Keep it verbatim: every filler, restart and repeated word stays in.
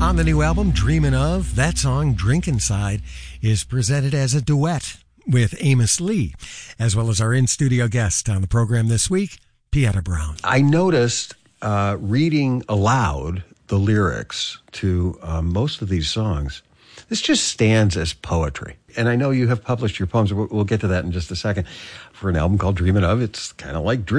On the new album, Dreamin' Of, that song, Drink Inside, is presented as a duet with Amos Lee, as well as our in-studio guest on the program this week, Pieta Brown. I noticed uh, reading aloud the lyrics to uh, most of these songs, this just stands as poetry. And I know you have published your poems. We'll, we'll get to that in just a second. For an album called Dreamin' Of, it's kind of like dreaming.